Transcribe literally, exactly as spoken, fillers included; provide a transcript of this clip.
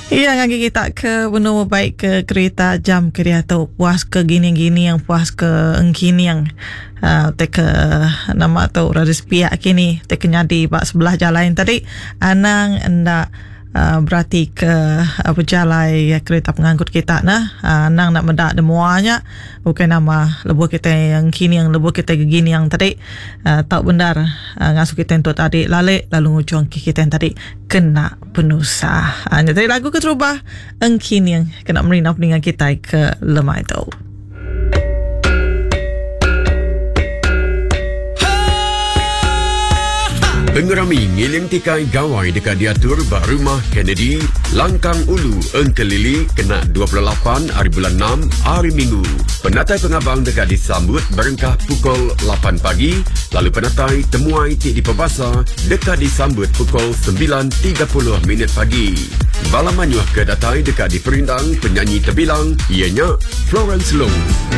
Iya, ngagi kita ke benua baik ke kereta jam ke dia tu puas ke gini-gini yang puas ke engkini yang uh, te ke nama tu radis pihak kini te kenyadi bak sebelah jalan tadi anang ndak uh, berarti ke uh, berjalai kereta pengangkut kita nah uh, anang nak mendak demuanya bukan nama lebuh kita yang kini yang lebuh kita gini yang tadi uh, tak benar uh, ngasuh kita untuk tadi lalik lalu ngucung kita yang tadi kena penusa. Hanya tadi lagu keterubah engkin yang kena merinap dengan kita ke lemah itu. Pengerami ngiling tikai gawai dekat diatur bak rumah Kennedy, Langkang Ulu, Engkelili, kena dua puluh lapan hari bulan enam, hari Minggu. Penatai pengabang dekat disambut berengkah pukul lapan pagi, lalu penatai temuai tik di Pembasa dekat disambut pukul sembilan tiga puluh minit pagi. Balamanyuh kedatai dekat di Perindang, penyanyi terbilang, ianya Florence Long.